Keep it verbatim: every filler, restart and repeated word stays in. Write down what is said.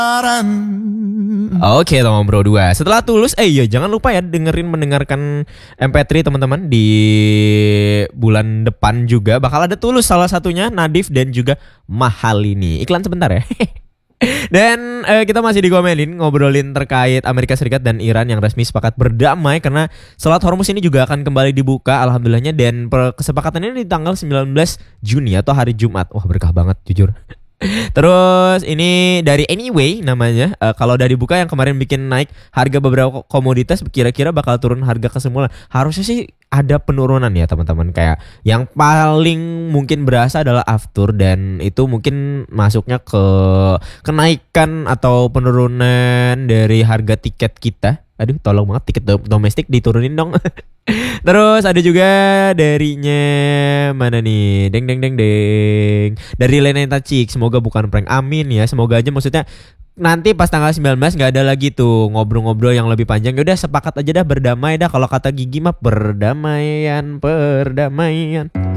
Oke teman bro dua. Setelah Tulus, eh iya jangan lupa ya dengerin mendengarkan M P tiga teman-teman. Di bulan depan juga bakal ada Tulus salah satunya, Nadif dan juga Mahal ini. Iklan sebentar ya. Dan eh, kita masih dikomelin ngobrolin terkait Amerika Serikat dan Iran yang resmi sepakat berdamai karena Selat Hormuz ini juga akan kembali dibuka alhamdulillahnya, dan kesepakatan ini di tanggal sembilan belas Juni atau hari Jumat. Wah berkah banget jujur. Terus ini dari Anyway namanya, uh, kalau udah dibuka yang kemarin bikin naik harga beberapa komoditas, kira-kira bakal turun harga ke semula. Harusnya sih ada penurunan ya teman-teman. Kayak yang paling mungkin berasa adalah aftur, dan itu mungkin masuknya ke kenaikan atau penurunan dari harga tiket kita. Aduh tolong banget tiket do- domestik diturunin dong. Terus ada juga darinya mana nih, deng deng deng deng, dari Leneta Cik. Semoga bukan prank, amin ya. Semoga aja, maksudnya nanti pas tanggal sembilan belas nggak ada lagi tuh ngobrol-ngobrol yang lebih panjang. Yaudah sepakat aja dah, berdamai dah. Kalau kata Gigi mah perdamaian, perdamaian.